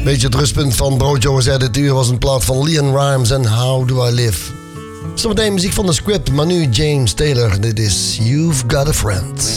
Beetje het rustpunt van Broodje OZ dit uur was een plaat van Leon Rimes en How Do I Live. Zometeen muziek van The Script, maar nu James Taylor. Dit is You've Got a Friend.